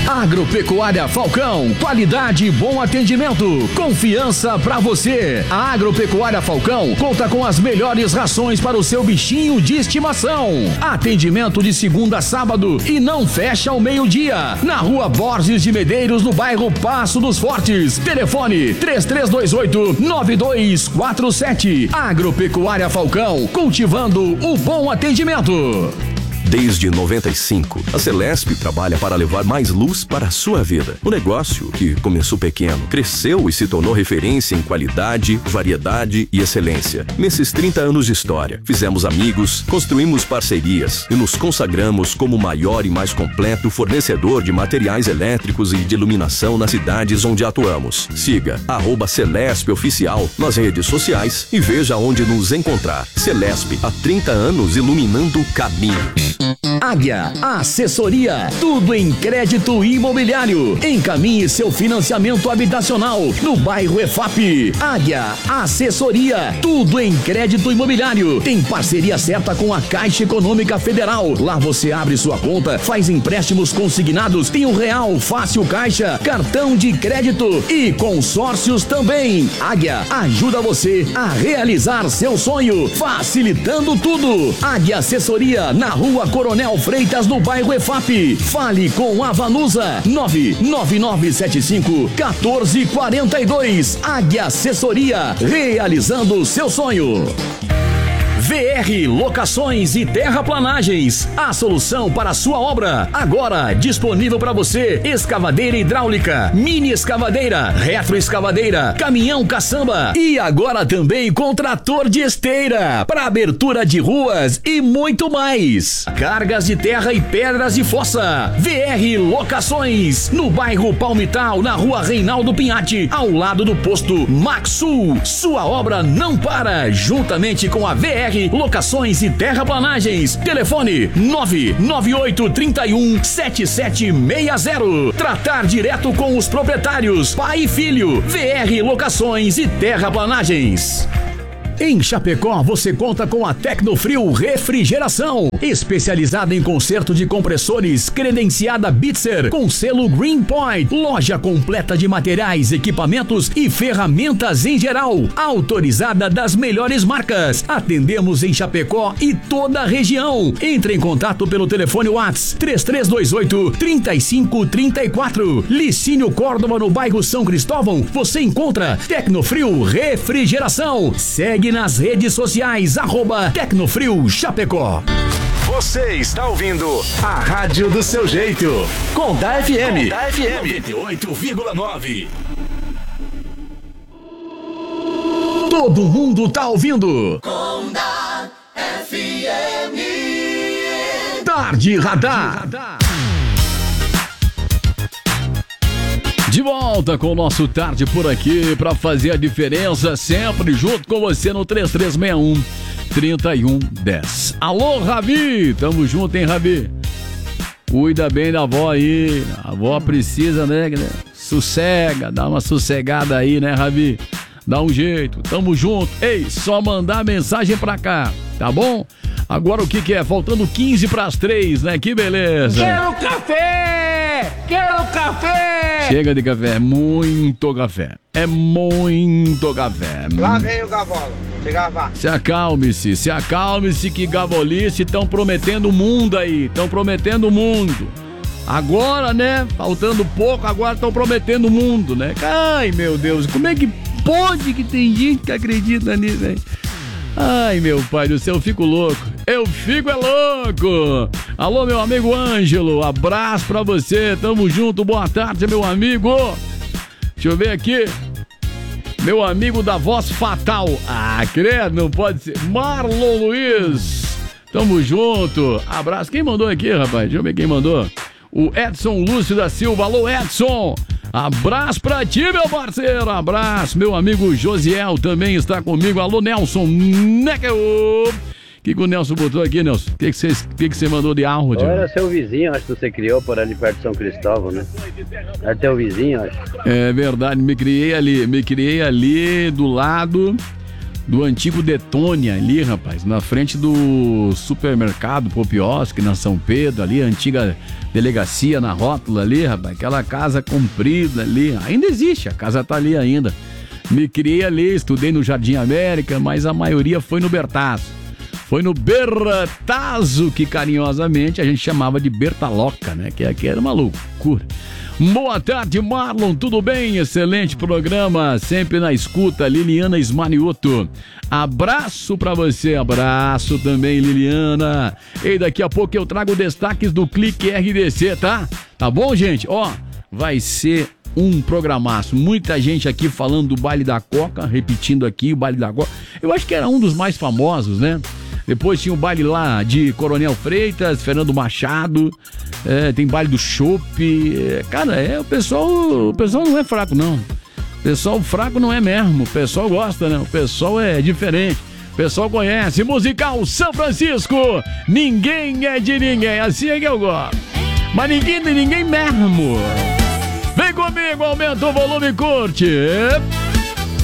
Agropecuária Falcão, qualidade e bom atendimento, confiança pra você. A Agropecuária Falcão conta com as melhores rações para o seu bichinho de estimação. Atendimento de segunda a sábado e não fecha ao meio-dia. Na Rua Borges de Medeiros, no bairro Passo dos Fortes. Telefone 3328-9247. Agropecuária Falcão, cultivando o bom atendimento. Desde 95, a Celesp trabalha para levar mais luz para a sua vida. O negócio, que começou pequeno, cresceu e se tornou referência em qualidade, variedade e excelência. Nesses 30 anos de história, fizemos amigos, construímos parcerias e nos consagramos como o maior e mais completo fornecedor de materiais elétricos e de iluminação nas cidades onde atuamos. Siga @Celesp Oficial nas redes sociais e veja onde nos encontrar. Celesp, há 30 anos iluminando caminhos. Águia Assessoria, tudo em crédito imobiliário. Encaminhe seu financiamento habitacional no bairro EFAP. Águia Assessoria, tudo em crédito imobiliário. Tem parceria certa com a Caixa Econômica Federal. Lá você abre sua conta, faz empréstimos consignados, tem o Real Fácil Caixa, cartão de crédito e consórcios também. Águia ajuda você a realizar seu sonho, facilitando tudo. Águia Assessoria, na Rua Coronel Freitas, no bairro EFAP. Fale com a Vanusa, 99975-1442. Águia Assessoria, realizando o seu sonho. VR Locações e Terraplanagens, a solução para a sua obra. Agora disponível para você: escavadeira hidráulica, mini escavadeira, retroescavadeira, caminhão caçamba e agora também com trator de esteira para abertura de ruas e muito mais. Cargas de terra e pedras de fossa. VR Locações, no bairro Palmital, na Rua Reinaldo Pinhatti, ao lado do posto Maxul. Sua obra não para, juntamente com a VR Locações e Terraplanagens. Telefone 99831-7760. Tratar direto com os proprietários, pai e filho. VR Locações e Terraplanagens. Em Chapecó, você conta com a Tecnofrio Refrigeração, especializada em conserto de compressores, credenciada Bitzer, com selo Green Point. Loja completa de materiais, equipamentos e ferramentas em geral, autorizada das melhores marcas. Atendemos em Chapecó e toda a região. Entre em contato pelo telefone WhatsApp 3328-3534. Licínio Córdoba, no bairro São Cristóvão, você encontra Tecnofrio Refrigeração. Segue nas redes sociais, @Tecnofrio Chapecó. Você está ouvindo a Rádio do Seu Jeito, Condá FM 98,9. Todo mundo tá ouvindo Condá FM. Tarde Radar. De volta com o nosso Tarde por aqui para fazer a diferença, sempre junto com você no 3361-3110. Alô, Rabi! Tamo junto, hein, Rabi? Cuida bem da avó aí. A avó precisa, né? Sossega, dá uma sossegada aí, né, Rabi? Dá um jeito, tamo junto. Ei, só mandar mensagem pra cá, tá bom? Agora o que é? Faltando 15 para as 3, né? Que beleza! Quero café! Quero café! Chega de café, é muito café. É muito café. Lá vem o Gavola, se gravar. Se acalme-se que Gavolice estão prometendo o mundo aí, estão prometendo o mundo. Agora, né, faltando pouco, agora estão prometendo o mundo, né? Ai, meu Deus, como é que pode que tem gente que acredita nisso, hein? Ai, meu pai do céu, eu fico louco. Eu fico louco. Alô, meu amigo Ângelo, abraço pra você, tamo junto, boa tarde, meu amigo. Deixa eu ver aqui. Meu amigo da voz fatal. Ah, credo, não pode ser. Marlon Luiz, tamo junto. Abraço. Quem mandou aqui, rapaz? Deixa eu ver quem mandou. O Edson Lúcio da Silva. Alô, Edson. Abraço pra ti, meu parceiro. Abraço. Meu amigo Josiel também está comigo. Alô, Nelson. O que o Nelson botou aqui, Nelson? O que você mandou de áudio? Era seu vizinho, acho que você criou por ali perto de São Cristóvão, né? Era teu vizinho, acho. É verdade, me criei ali do lado do antigo Detônia ali, rapaz, na frente do supermercado Popioski, na São Pedro, ali, a antiga delegacia na rótula ali, rapaz, aquela casa comprida ali, ainda existe, a casa tá ali ainda. Me criei ali, estudei no Jardim América, mas a maioria foi no Bertazzo. Foi no Bertazzo, que carinhosamente a gente chamava de Bertaloca, né? Que aqui era uma loucura. Boa tarde, Marlon, tudo bem? Excelente programa, sempre na escuta, Liliana Ismanioto. Abraço pra você, abraço também, Liliana. E daqui a pouco eu trago destaques do Clique RDC, tá? Tá bom, gente? Ó, vai ser um programaço. Muita gente aqui falando do Baile da Coca, repetindo aqui o Baile da Coca. Eu acho que era um dos mais famosos, né? Depois tinha o baile lá de Coronel Freitas, Fernando Machado, tem baile do Chopp. Cara, o pessoal não é fraco, não. O pessoal fraco não é mesmo. O pessoal gosta, né? O pessoal é diferente. O pessoal conhece. Musical São Francisco. Ninguém é de ninguém. Assim é que eu gosto. Mas ninguém de ninguém mesmo. Vem comigo, aumenta o volume e curte.